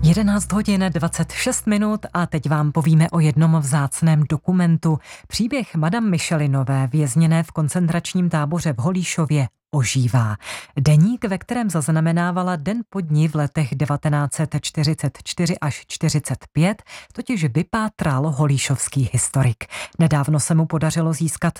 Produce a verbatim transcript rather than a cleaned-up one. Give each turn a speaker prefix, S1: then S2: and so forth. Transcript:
S1: jedenáct hodin dvacet šest minut a teď vám povíme o jednom vzácném dokumentu. Příběh Madame Michelinové, vězněné v koncentračním táboře v Holíšově, ožívá. Deník, ve kterém zaznamenávala den po dni v letech devatenáct set čtyřicet čtyři až čtyřicet pět, totiž vypátral holíšovský historik. Nedávno se mu podařilo získat